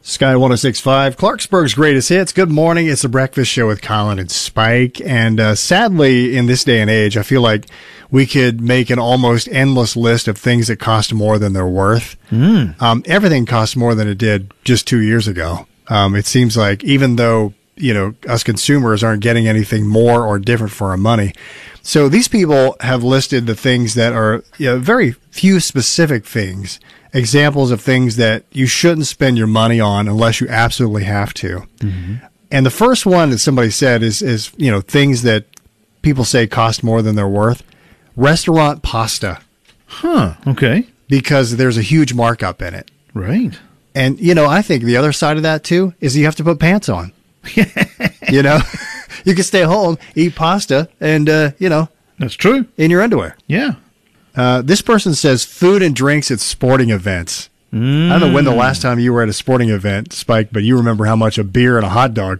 Sky 106.5, Clarksburg's greatest hits. Good morning. It's the breakfast show with Colin and Spike. And sadly, in this day and age, I feel like we could make an almost endless list of things that cost more than they're worth. Everything costs more than it did just 2 years ago. It seems like even though, us consumers aren't getting anything more or different for our money. So these people have listed the things that are very few specific things. Examples of things that you shouldn't spend your money on unless you absolutely have to. Mm-hmm. And the first one that somebody said is things that people say cost more than they're worth. Restaurant pasta. Huh. Okay. Because there's a huge markup in it. Right. And, I think the other side of that, too, is you have to put pants on. You can stay home, eat pasta, and, That's true. in your underwear. Yeah. This person says food and drinks at sporting events. I don't know when the last time you were at a sporting event, Spike, but you remember how much a beer and a hot dog